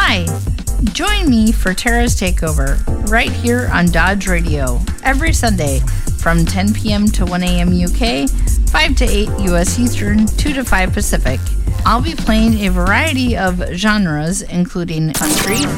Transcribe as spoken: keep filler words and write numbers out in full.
Hi! Join me for Tara's Takeover right here on Dodge Radio every Sunday from ten p.m. to one a.m. U K, five to eight U S Eastern, two to five Pacific. I'll be playing a variety of genres including country,